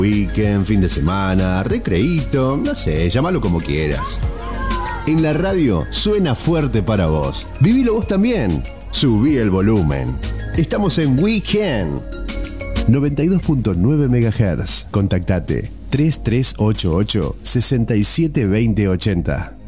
Weekend, fin de semana, recreíto, no sé, llámalo como quieras. En la radio suena fuerte para vos. Vivilo vos también. Subí el volumen. Estamos en Weekend 92.9 MHz. Contactate 3388 672080.